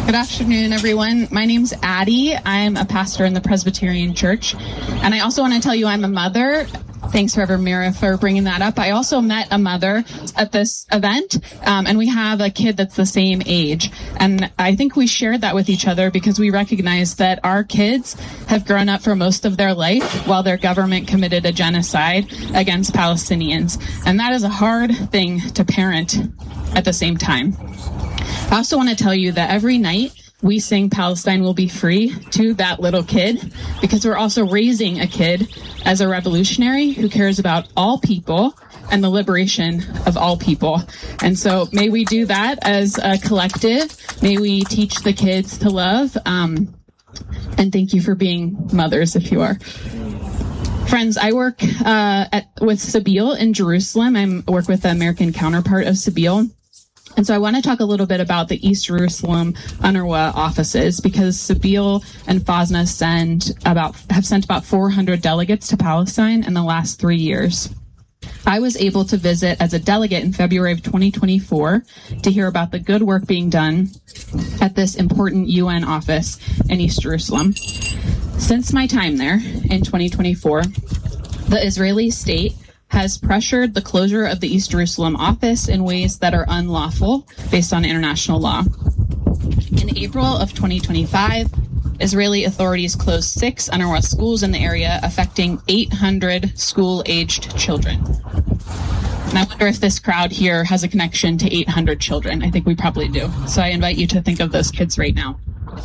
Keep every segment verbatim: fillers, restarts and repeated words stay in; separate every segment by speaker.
Speaker 1: Good afternoon, everyone. My name's Addie. I'm a pastor in the Presbyterian Church. And I also want to tell you I'm a mother. Thanks, Reverend Mira, for bringing that up. I also met a mother at this event, um, and we have a kid that's the same age. And I think we shared that with each other because we recognize that our kids have grown up for most of their life while their government committed a genocide against Palestinians. And that is a hard thing to parent at the same time. I also want to tell you that every night we sing Palestine Will Be Free to that little kid because we're also raising a kid as a revolutionary who cares about all people and the liberation of all people. And so may we do that as a collective. May we teach the kids to love. Um, and thank you for being mothers if you are. Friends, I work uh, at, with Sabeel in Jerusalem. I work with the American counterpart of Sabeel. And so I want to talk a little bit about the East Jerusalem UNRWA offices because Sabeel and FOSNA send about, have sent about four hundred delegates to Palestine in the last three years. I was able to visit as a delegate in February of twenty twenty-four to hear about the good work being done at this important U N office in East Jerusalem. Since my time there in twenty twenty-four, the Israeli state has pressured the closure of the East Jerusalem office in ways that are unlawful based on international law. In April of twenty twenty-five, Israeli authorities closed six UNRWA schools in the area, affecting eight hundred school-aged children. And I wonder if this crowd here has a connection to eight hundred children. I think we probably do. So I invite you to think of those kids right now.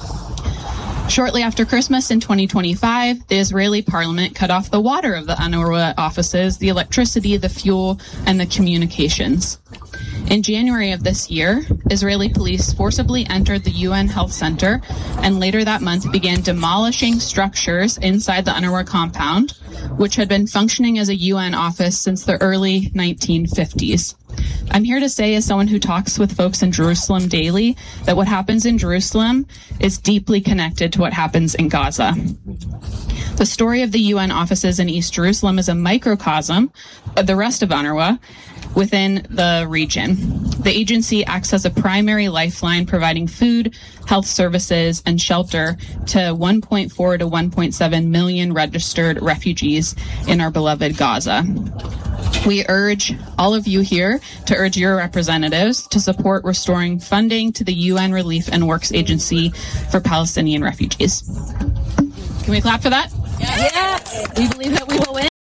Speaker 1: Shortly after Christmas in twenty twenty-five, the Israeli parliament cut off the water of the UNRWA offices, the electricity, the fuel, and the communications. In January of this year, Israeli police forcibly entered the U N Health Center and later that month began demolishing structures inside the UNRWA compound, which had been functioning as a U N office since the early nineteen fifties. I'm here to say, as someone who talks with folks in Jerusalem daily, that what happens in Jerusalem is deeply connected to what happens in Gaza. The story of the U N offices in East Jerusalem is a microcosm of the rest of UNRWA within the region. The agency acts as a primary lifeline, providing food, health services, and shelter to one point four to one point seven million registered refugees in our beloved Gaza. We urge all of you here to urge your representatives to support restoring funding to the U N Relief and Works Agency for Palestinian refugees. Can we clap for that?
Speaker 2: Yes.
Speaker 1: We believe that we will win.